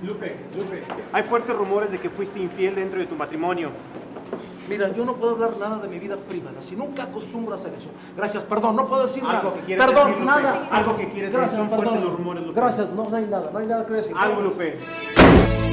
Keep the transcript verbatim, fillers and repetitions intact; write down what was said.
Lupe, Lupe, hay fuertes rumores de que fuiste infiel dentro de tu matrimonio. Mira, yo no puedo hablar nada de mi vida privada, si nunca acostumbro a hacer eso. Gracias, perdón, no puedo decir Algo nada. que quieres Perdón, decir, Lupe. nada. Algo que quieres decir, Gracias, son fuertes perdón. los rumores, Lupe. Gracias, no hay nada, no hay nada que decir. Algo, Lupe.